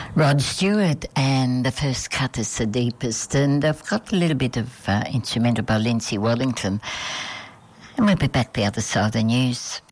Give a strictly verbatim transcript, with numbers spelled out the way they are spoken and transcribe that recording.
Rod Stewart, and the first cut is the deepest, and I've got a little bit of uh, instrumental by Lindsay Wellington, and we'll be back the other side of the news.